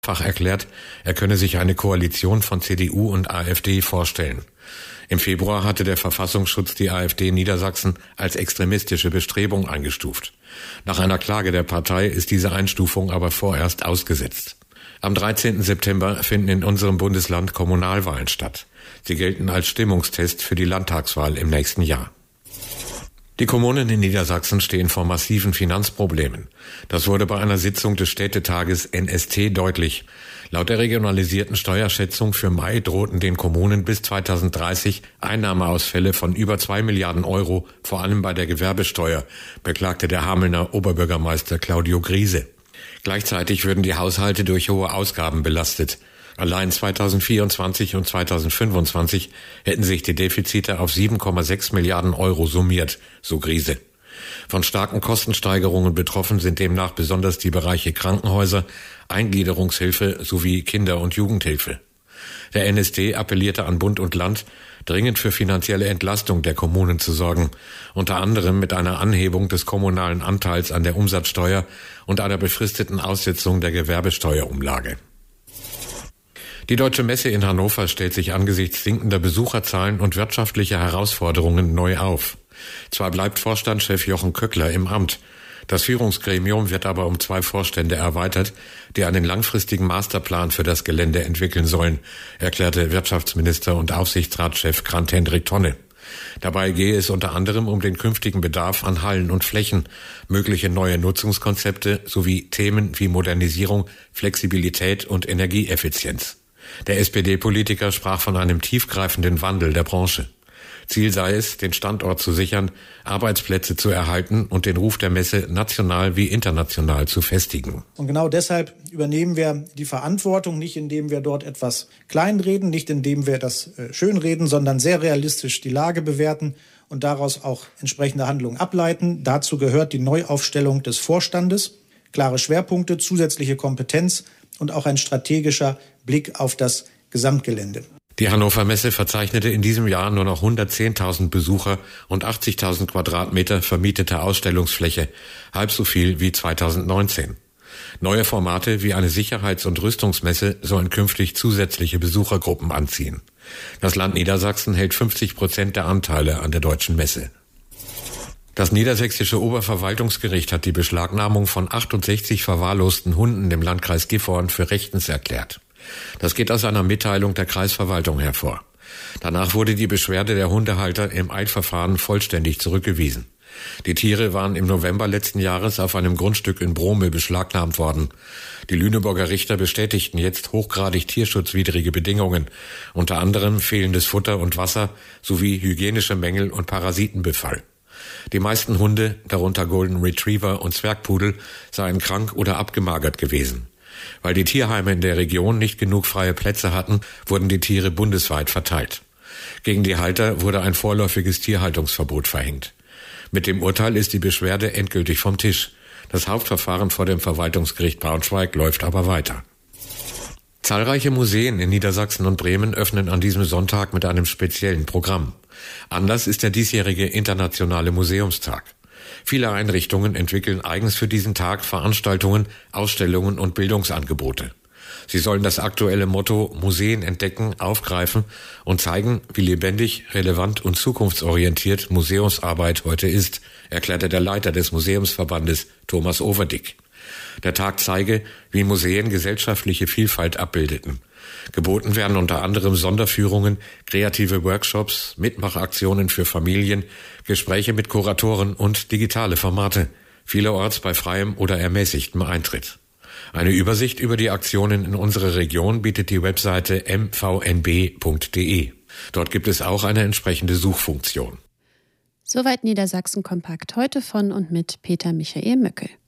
erklärt, er könne sich eine Koalition von CDU und AfD vorstellen. Im Februar hatte der Verfassungsschutz die AfD in Niedersachsen als extremistische Bestrebung eingestuft. Nach einer Klage der Partei ist diese Einstufung aber vorerst ausgesetzt. Am 13. September finden in unserem Bundesland Kommunalwahlen statt. Sie gelten als Stimmungstest für die Landtagswahl im nächsten Jahr. Die Kommunen in Niedersachsen stehen vor massiven Finanzproblemen. Das wurde bei einer Sitzung des Städtetages NST deutlich. Laut der regionalisierten Steuerschätzung für Mai drohten den Kommunen bis 2030 Einnahmeausfälle von über 2 Milliarden Euro, vor allem bei der Gewerbesteuer, beklagte der Hamelner Oberbürgermeister Claudio Griese. Gleichzeitig würden die Haushalte durch hohe Ausgaben belastet. Allein 2024 und 2025 hätten sich die Defizite auf 7,6 Milliarden Euro summiert, so Griese. Von starken Kostensteigerungen betroffen sind demnach besonders die Bereiche Krankenhäuser, Eingliederungshilfe sowie Kinder- und Jugendhilfe. Der NSD appellierte an Bund und Land, dringend für finanzielle Entlastung der Kommunen zu sorgen, unter anderem mit einer Anhebung des kommunalen Anteils an der Umsatzsteuer und einer befristeten Aussetzung der Gewerbesteuerumlage. Die Deutsche Messe in Hannover stellt sich angesichts sinkender Besucherzahlen und wirtschaftlicher Herausforderungen neu auf. Zwar bleibt Vorstandschef Jochen Köckler im Amt, das Führungsgremium wird aber um 2 Vorstände erweitert, die einen langfristigen Masterplan für das Gelände entwickeln sollen, erklärte Wirtschaftsminister und Aufsichtsratschef Grant-Hendrik Tonne. Dabei gehe es unter anderem um den künftigen Bedarf an Hallen und Flächen, mögliche neue Nutzungskonzepte sowie Themen wie Modernisierung, Flexibilität und Energieeffizienz. Der SPD-Politiker sprach von einem tiefgreifenden Wandel der Branche. Ziel sei es, den Standort zu sichern, Arbeitsplätze zu erhalten und den Ruf der Messe national wie international zu festigen. Und genau deshalb übernehmen wir die Verantwortung, nicht indem wir dort etwas kleinreden, nicht indem wir das schönreden, sondern sehr realistisch die Lage bewerten und daraus auch entsprechende Handlungen ableiten. Dazu gehört die Neuaufstellung des Vorstandes, klare Schwerpunkte, zusätzliche Kompetenz und auch ein strategischer Blick auf das Gesamtgelände. Die Hannover Messe verzeichnete in diesem Jahr nur noch 110.000 Besucher und 80.000 Quadratmeter vermietete Ausstellungsfläche, halb so viel wie 2019. Neue Formate wie eine Sicherheits- und Rüstungsmesse sollen künftig zusätzliche Besuchergruppen anziehen. Das Land Niedersachsen hält 50% der Anteile an der Deutschen Messe. Das niedersächsische Oberverwaltungsgericht hat die Beschlagnahmung von 68 verwahrlosten Hunden im Landkreis Gifhorn für rechtens erklärt. Das geht aus einer Mitteilung der Kreisverwaltung hervor. Danach wurde die Beschwerde der Hundehalter im Eilverfahren vollständig zurückgewiesen. Die Tiere waren im November letzten Jahres auf einem Grundstück in Brome beschlagnahmt worden. Die Lüneburger Richter bestätigten jetzt hochgradig tierschutzwidrige Bedingungen, unter anderem fehlendes Futter und Wasser sowie hygienische Mängel und Parasitenbefall. Die meisten Hunde, darunter Golden Retriever und Zwergpudel, seien krank oder abgemagert gewesen. Weil die Tierheime in der Region nicht genug freie Plätze hatten, wurden die Tiere bundesweit verteilt. Gegen die Halter wurde ein vorläufiges Tierhaltungsverbot verhängt. Mit dem Urteil ist die Beschwerde endgültig vom Tisch. Das Hauptverfahren vor dem Verwaltungsgericht Braunschweig läuft aber weiter. Zahlreiche Museen in Niedersachsen und Bremen öffnen an diesem Sonntag mit einem speziellen Programm. Anlass ist der diesjährige Internationale Museumstag. Viele Einrichtungen entwickeln eigens für diesen Tag Veranstaltungen, Ausstellungen und Bildungsangebote. Sie sollen das aktuelle Motto Museen entdecken, aufgreifen und zeigen, wie lebendig, relevant und zukunftsorientiert Museumsarbeit heute ist, erklärte der Leiter des Museumsverbandes Thomas Overdick. Der Tag zeige, wie Museen gesellschaftliche Vielfalt abbildeten. Geboten werden unter anderem Sonderführungen, kreative Workshops, Mitmachaktionen für Familien, Gespräche mit Kuratoren und digitale Formate, vielerorts bei freiem oder ermäßigtem Eintritt. Eine Übersicht über die Aktionen in unserer Region bietet die Webseite mvnb.de. Dort gibt es auch eine entsprechende Suchfunktion. Soweit Niedersachsen Kompakt heute von und mit Peter Michael Möckel.